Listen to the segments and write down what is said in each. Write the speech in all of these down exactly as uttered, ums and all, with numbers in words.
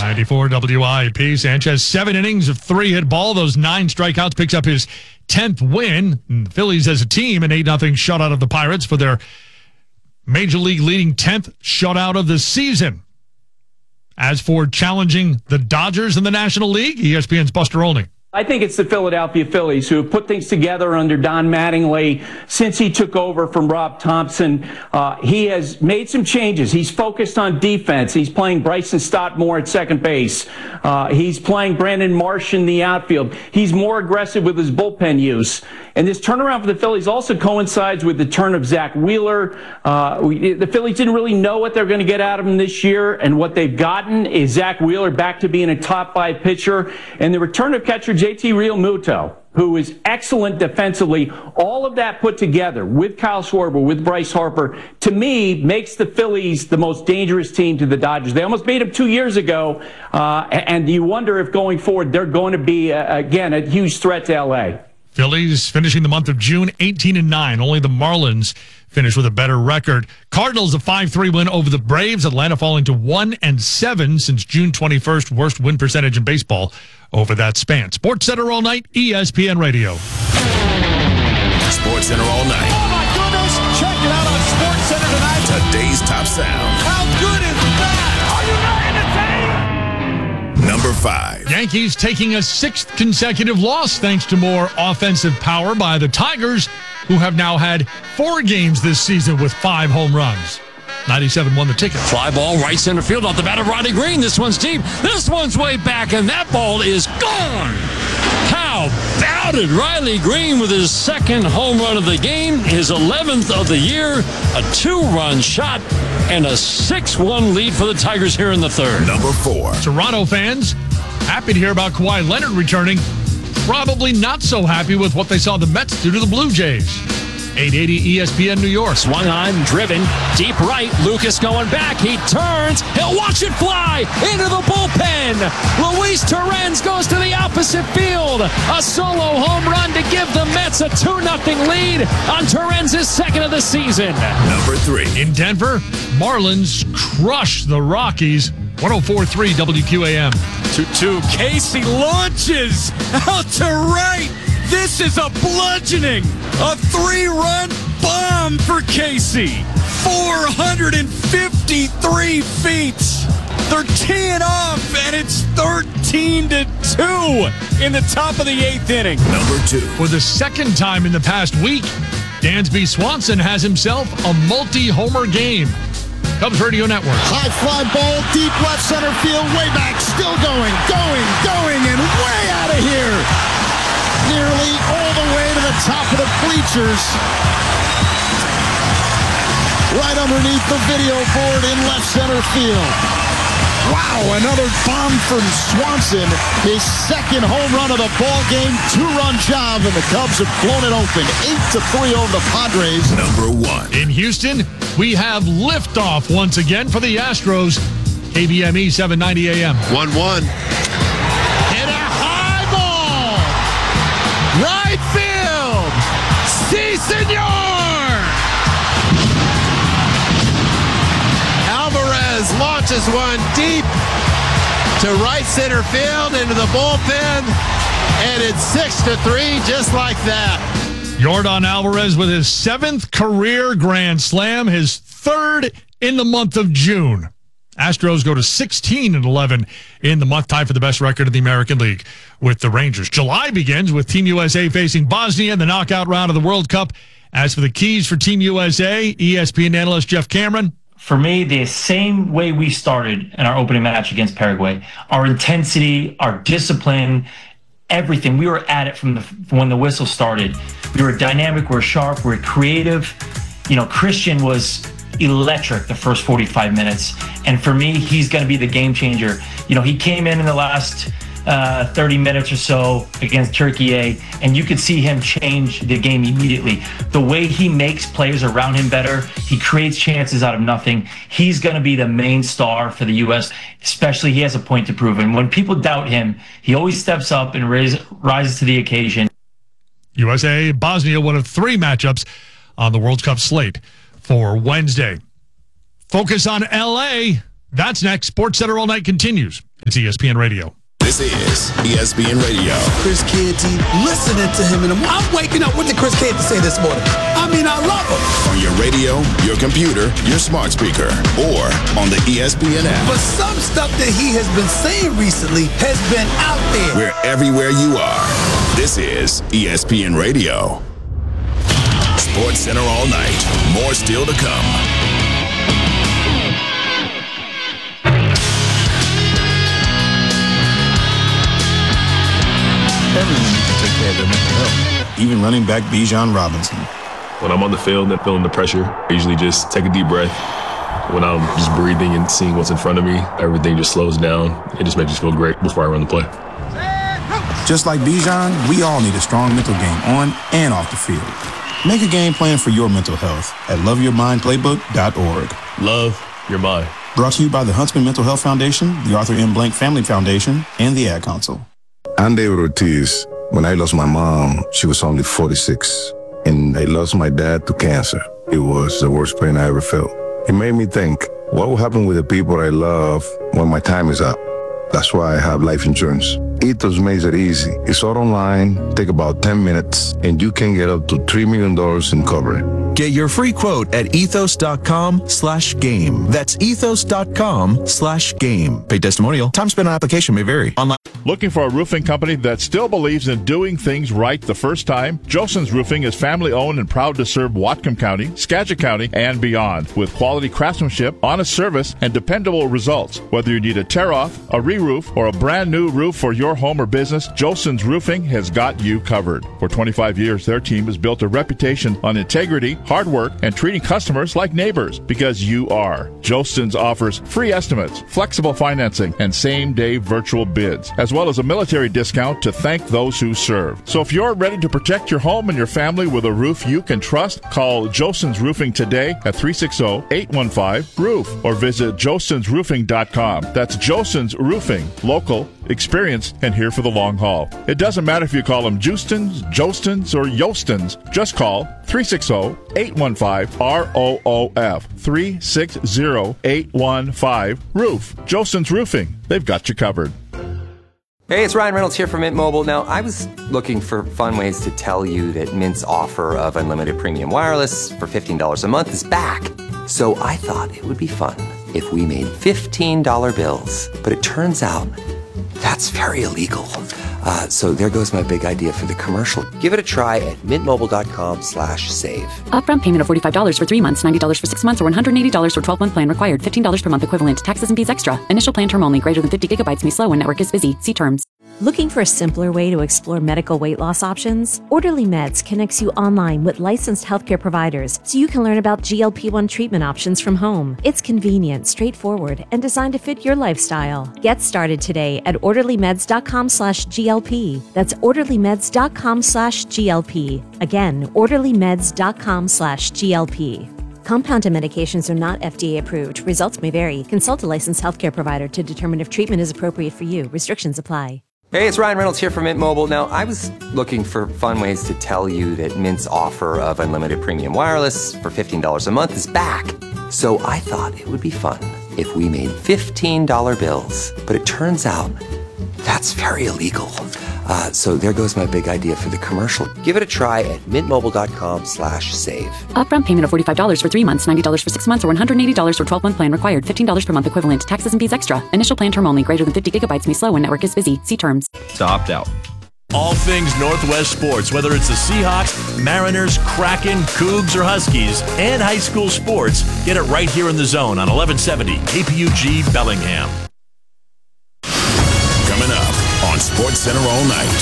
ninety-four W I P. Sanchez, seven innings of three-hit ball. Those nine strikeouts, picks up his tenth win. And the Phillies as a team, an eight nothing shutout of the Pirates for their Major League leading tenth shutout of the season. As for challenging the Dodgers in the National League, E S P N's Buster Olney. I think it's the Philadelphia Phillies who have put things together under Don Mattingly since he took over from Rob Thompson. Uh, he has made some changes. He's focused on defense. He's playing Bryson Stott more at second base. Uh, he's playing Brandon Marsh in the outfield. He's more aggressive with his bullpen use. And this turnaround for the Phillies also coincides with the turn of Zach Wheeler. Uh, we, the Phillies didn't really know what they're going to get out of him this year, and what they've gotten is Zach Wheeler back to being a top five pitcher, and the return of catcher J T Realmuto, who is excellent defensively. All of that put together with Kyle Schwarber, with Bryce Harper, to me, makes the Phillies the most dangerous team to the Dodgers. They almost beat them two years ago, uh, and you wonder if going forward they're going to be, uh, again, a huge threat to L A. Phillies finishing the month of June eighteen and nine. Only the Marlins finished with a better record. Cardinals a five three win over the Braves. Atlanta falling to one and seven since June twenty-first. Worst win percentage in baseball over that span. Sports Center all night, E S P N Radio. Sports Center all night. Oh my goodness! Check it out on Sports Center tonight. Today's top sound. How good is that? Are you not entertained? Number five. Yankees taking a sixth consecutive loss thanks to more offensive power by the Tigers, who have now had four games this season with five home runs. ninety-seven won the ticket. Fly ball right center field off the bat of Riley Green. This one's deep. This one's way back, and that ball is gone. How about it? Riley Green with his second home run of the game, his eleventh of the year, a two-run shot, and a six one lead for the Tigers here in the third. Number four. Toronto fans happy to hear about Kawhi Leonard returning. Probably not so happy with what they saw the Mets do to the Blue Jays. eight eighty E S P N New York. Swung on, driven, deep right. Lucas going back. He turns. He'll watch it fly into the bullpen. Luis Torrens goes to the opposite field. A solo home run to give the Mets a two nothing lead on Torrens' second of the season. Number three. In Denver, Marlins crush the Rockies. one oh four point three W Q A M. two two. Casey launches out to right. This is a bludgeoning, a three-run bomb for Casey. four hundred fifty-three feet. They're teeing off, and it's thirteen to two in the top of the eighth inning. Number two. For the second time in the past week, Dansby Swanson has himself a multi-homer game. Cubs Radio Network. High fly ball, deep left center field, way back, still going, going, going, and way out of here. Nearly all the way to the top of the bleachers. Right underneath the video board in left center field. Wow, another bomb from Swanson. His second home run of the ball game. Two-run job, and the Cubs have blown it open. eight to three over the Padres. Number one. In Houston, we have liftoff once again for the Astros. K B M E seven ninety A M. one one. Hit a high ball. Right field. Si, senor. Alvarez launches one deep to right center field into the bullpen, and it's six to three, just like that. Yordan Alvarez with his seventh career grand slam, his third in the month of June. Astros go to sixteen and eleven in the month, tied for the best record in the American League with the Rangers. July begins with Team U S A facing Bosnia in the knockout round of the World Cup. As for the keys for Team U S A, E S P N analyst Jeff Cameron. For me, the same way we started in our opening match against Paraguay, our intensity, our discipline, everything. We were at it from the from when the whistle started. We were dynamic, we were sharp, we were creative. You know, Christian was electric the first forty-five minutes. And for me, he's going to be the game changer. You know, he came in in the last uh, thirty minutes or so against Turkey A, and you could see him change the game immediately. The way he makes players around him better, he creates chances out of nothing. He's going to be the main star for the U S, especially he has a point to prove. And when people doubt him, he always steps up and raise, rises to the occasion. U S A Bosnia, one of three matchups on the World Cup slate for Wednesday. Focus on L A. That's next. Sports Center All Night continues. It's E S P N Radio. This is E S P N Radio. Chris Canty, listening to him in the morning. I'm waking up. What did Chris Canty say this morning? I mean, I love him. On your radio, your computer, your smart speaker, or on the E S P N app. But some stuff that he has been saying recently has been out there. We're everywhere you are. This is E S P N Radio. Sports Center all night. More still to come. Everyone needs to take care of their mental health, even running back Bijan Robinson. When I'm on the field and feeling the pressure, I usually just take a deep breath. When I'm just breathing and seeing what's in front of me, everything just slows down. It just makes me feel great before I run the play. Just like Bijan, we all need a strong mental game on and off the field. Make a game plan for your mental health at love your mind playbook dot org. Love your mind. Brought to you by the Huntsman Mental Health Foundation, the Arthur M. Blank Family Foundation, and the Ad Council. I'm David Ortiz. When I lost my mom, she was only forty-six, and I lost my dad to cancer. It was the worst pain I ever felt. It made me think, what will happen with the people I love when my time is up? That's why I have life insurance. Ethos makes it easy. It's all online, take about ten minutes, and you can get up to three million dollars in coverage. Get your free quote at ethos.com slash game. That's ethos.com slash game. Paid testimonial. Time spent on application may vary. Online. Looking for a roofing company that still believes in doing things right the first time? Joson's Roofing is family-owned and proud to serve Whatcom County, Skagit County, and beyond with quality craftsmanship, honest service, and dependable results. Whether you need a tear-off, a re-roof, or a brand-new roof for your home or business, Joson's Roofing has got you covered. For twenty-five years, their team has built a reputation on integrity, hard work, and treating customers like neighbors, because you are. Joson's offers free estimates, flexible financing, and same-day virtual bids, as well as a military discount to thank those who serve. So if you're ready to protect your home and your family with a roof you can trust, call Joson's Roofing today at three six zero, eight one five, roof or visit josons roofing dot com. That's Joson's Roofing, local, experienced, and here for the long haul. It doesn't matter if you call them Justins, Jostins, or Yostins. Just call three six zero, eight one five, R O O F. three six zero, eight one five, roof. Joson's Roofing. They've got you covered. Hey, it's Ryan Reynolds here from Mint Mobile. Now, I was looking for fun ways to tell you that Mint's offer of unlimited premium wireless for fifteen dollars a month is back. So I thought it would be fun if we made fifteen dollar bills. But it turns out that's very illegal. Uh, so there goes my big idea for the commercial. Give it a try at mintmobile.com slash save. Upfront payment of forty-five dollars for three months, ninety dollars for six months, or one hundred eighty dollars for twelve-month plan required. fifteen dollars per month equivalent. Taxes and fees extra. Initial plan term only. Greater than fifty gigabytes may slow when network is busy. See terms. Looking for a simpler way to explore medical weight loss options? Orderly Meds connects you online with licensed healthcare providers so you can learn about G L P one treatment options from home. It's convenient, straightforward, and designed to fit your lifestyle. Get started today at orderlymeds.com slash GLP. That's orderlymeds.com slash GLP. Again, orderlymeds.com slash GLP. Compounded medications are not F D A approved. Results may vary. Consult a licensed healthcare provider to determine if treatment is appropriate for you. Restrictions apply. Hey, it's Ryan Reynolds here from Mint Mobile. Now, I was looking for fun ways to tell you that Mint's offer of unlimited premium wireless for fifteen dollars a month is back. So I thought it would be fun if we made fifteen dollar bills. But it turns out that's very illegal. Uh, so there goes my big idea for the commercial. Give it a try at mintmobile.com slash save. Upfront payment of forty-five dollars for three months, ninety dollars for six months, or one hundred eighty dollars for twelve-month plan required. fifteen dollars per month equivalent. Taxes and fees extra. Initial plan term only. Greater than fifty gigabytes may slow when network is busy. See terms. To opt out. All things Northwest sports, whether it's the Seahawks, Mariners, Kraken, Cougs, or Huskies, and high school sports, get it right here in the zone on eleven seventy K P U G Bellingham. Coming up on Sports Center all night.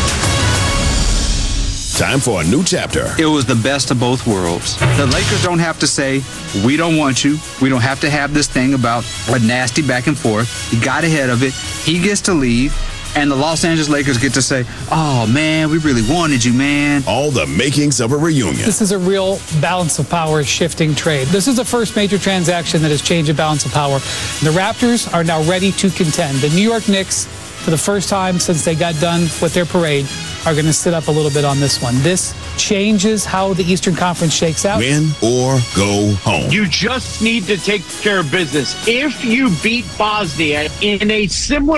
Time for a new chapter. It was the best of both worlds. The Lakers don't have to say, we don't want you. We don't have to have this thing about a nasty back and forth. He got ahead of it. He gets to leave. And the Los Angeles Lakers get to say, oh, man, we really wanted you, man. All the makings of a reunion. This is a real balance of power shifting trade. This is the first major transaction that has changed the balance of power. The Raptors are now ready to contend. The New York Knicks, for the first time since they got done with their parade, are going to sit up a little bit on this one. This changes how the Eastern Conference shakes out. Win or go home. You just need to take care of business. If you beat Bosnia in a similar